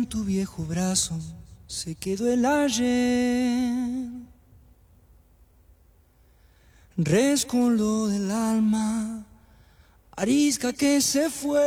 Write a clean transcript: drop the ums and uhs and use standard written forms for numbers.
en tu viejo brazo se quedó el ayer. Rescoldo del alma, arisca que se fue.